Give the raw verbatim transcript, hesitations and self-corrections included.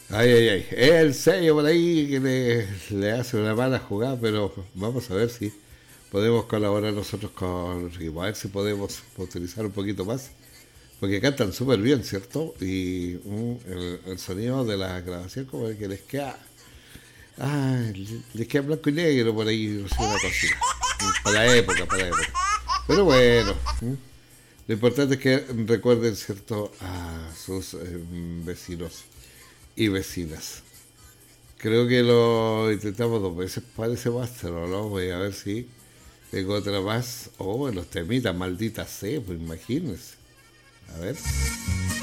Ay, ay, ay. Es el sello por ahí que le, le hace una mala jugada, pero vamos a ver si podemos colaborar nosotros con Rigo. A ver si podemos utilizar un poquito más. Porque cantan súper bien, ¿cierto? Y mm, el, el sonido de la grabación como que les queda... Ah, les queda blanco y negro por ahí, no sé, una cosita. Mm, Para la época, para la época. Pero bueno, mm, lo importante es que recuerden, ¿cierto?, a sus eh, vecinos y vecinas. Creo que lo intentamos dos veces para ese máster, ¿o no? Voy a ver si tengo otra más. Oh, los temitas, maldita sea, pues imagínense. A ver.